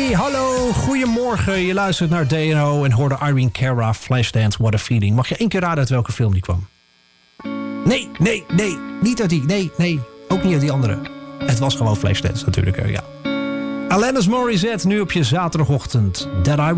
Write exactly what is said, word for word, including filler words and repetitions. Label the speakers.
Speaker 1: Hey, hallo, goedemorgen. Je luistert naar D N O en hoorde Irene Cara, Flashdance, What a Feeling. Mag je één keer raden uit welke film die kwam? Nee, nee, nee. Niet uit die. Nee, nee. Ook niet uit die andere. Het was gewoon Flashdance natuurlijk, ja. Alanis Morissette, nu op je zaterdagochtend. That I